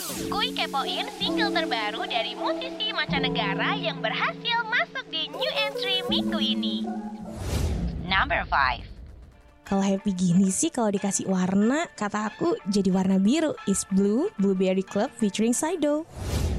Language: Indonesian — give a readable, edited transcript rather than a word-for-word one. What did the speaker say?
Kuy kepoin single terbaru dari musisi mancanegara yang berhasil masuk di new entry minggu ini. Number 5. Kalau happy gini sih kalau dikasih warna, kata aku jadi warna biru. Is Blue, Blueberry Club featuring Saido.